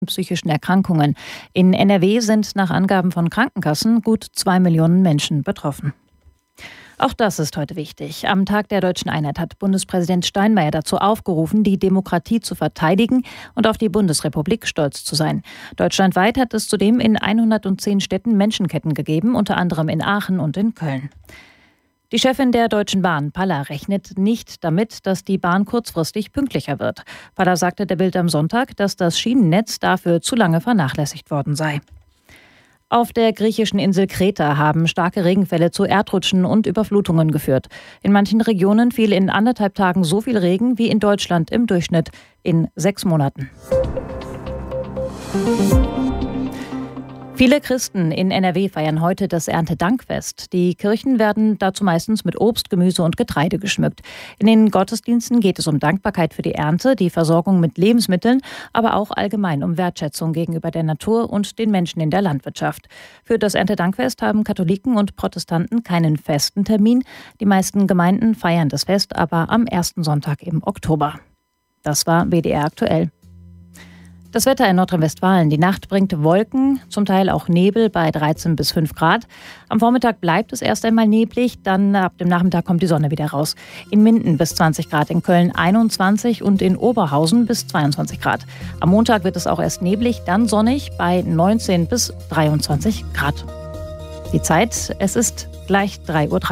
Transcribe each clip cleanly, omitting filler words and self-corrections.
psychischen Erkrankungen. In NRW sind nach Angaben von Krankenkassen gut 2 Millionen Menschen betroffen. Auch das ist heute wichtig. Am Tag der Deutschen Einheit hat Bundespräsident Steinmeier dazu aufgerufen, die Demokratie zu verteidigen und auf die Bundesrepublik stolz zu sein. Deutschlandweit hat es zudem in 110 Städten Menschenketten gegeben, unter anderem in Aachen und in Köln. Die Chefin der Deutschen Bahn, Palla, rechnet nicht damit, dass die Bahn kurzfristig pünktlicher wird. Palla sagte der Bild am Sonntag, dass das Schienennetz dafür zu lange vernachlässigt worden sei. Auf der griechischen Insel Kreta haben starke Regenfälle zu Erdrutschen und Überflutungen geführt. In manchen Regionen fiel in 1,5 Tagen so viel Regen wie in Deutschland im Durchschnitt in 6 Monaten. Viele Christen in NRW feiern heute das Erntedankfest. Die Kirchen werden dazu meistens mit Obst, Gemüse und Getreide geschmückt. In den Gottesdiensten geht es um Dankbarkeit für die Ernte, die Versorgung mit Lebensmitteln, aber auch allgemein um Wertschätzung gegenüber der Natur und den Menschen in der Landwirtschaft. Für das Erntedankfest haben Katholiken und Protestanten keinen festen Termin. Die meisten Gemeinden feiern das Fest aber am ersten Sonntag im Oktober. Das war WDR aktuell. Das Wetter in Nordrhein-Westfalen. Die Nacht bringt Wolken, zum Teil auch Nebel bei 13 bis 5 Grad. Am Vormittag bleibt es erst einmal neblig, dann ab dem Nachmittag kommt die Sonne wieder raus. In Minden bis 20 Grad, in Köln 21 und in Oberhausen bis 22 Grad. Am Montag wird es auch erst neblig, dann sonnig bei 19 bis 23 Grad. Die Zeit, es ist gleich 3:03 Uhr.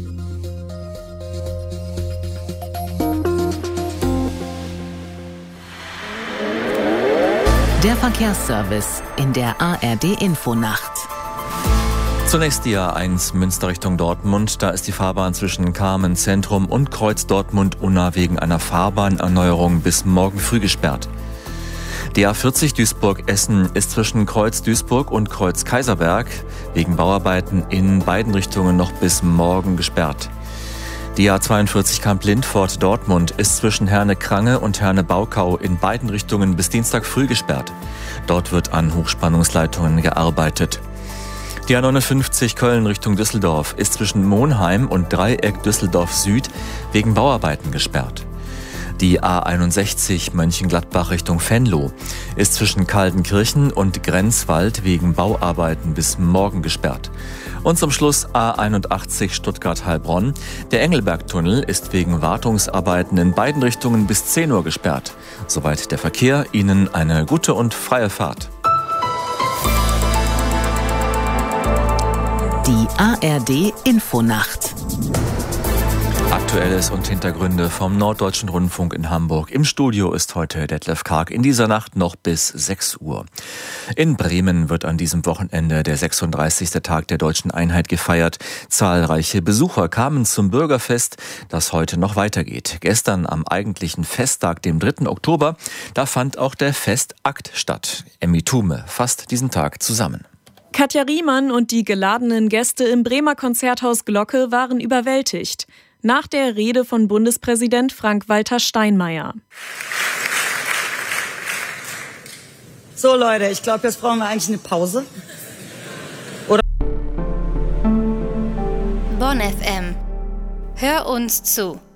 Der Verkehrsservice in der ARD-Infonacht. Zunächst die A1 Münster Richtung Dortmund. Da ist die Fahrbahn zwischen Kamen Zentrum und Kreuz Dortmund-Unna wegen einer Fahrbahnerneuerung bis morgen früh gesperrt. Die A40 Duisburg-Essen ist zwischen Kreuz Duisburg und Kreuz Kaiserberg wegen Bauarbeiten in beiden Richtungen noch bis morgen gesperrt. Die A42 Kamp-Lindfort-Dortmund ist zwischen Herne-Krange und Herne-Baukau in beiden Richtungen bis Dienstag früh gesperrt. Dort wird an Hochspannungsleitungen gearbeitet. Die A59 Köln Richtung Düsseldorf ist zwischen Monheim und Dreieck Düsseldorf Süd wegen Bauarbeiten gesperrt. Die A61 Mönchengladbach Richtung Venlo ist zwischen Kaldenkirchen und Grenzwald wegen Bauarbeiten bis morgen gesperrt. Und zum Schluss A81 Stuttgart-Heilbronn. Der Engelbergtunnel ist wegen Wartungsarbeiten in beiden Richtungen bis 10 Uhr gesperrt. Soweit der Verkehr. Ihnen eine gute und freie Fahrt. Die ARD-Infonacht. Aktuelles und Hintergründe vom Norddeutschen Rundfunk in Hamburg. Im Studio ist heute Detlef Karg. In dieser Nacht noch bis 6 Uhr. In Bremen wird an diesem Wochenende der 36. Tag der Deutschen Einheit gefeiert. Zahlreiche Besucher kamen zum Bürgerfest, das heute noch weitergeht. Gestern am eigentlichen Festtag, dem 3. Oktober, da fand auch der Festakt statt. Emmy Thume fasst diesen Tag zusammen. Katja Riemann und die geladenen Gäste im Bremer Konzerthaus Glocke waren überwältigt. Nach der Rede von Bundespräsident Frank-Walter Steinmeier. So Leute, ich glaube, jetzt brauchen wir eigentlich eine Pause. Oder? Bonn FM. Hör uns zu.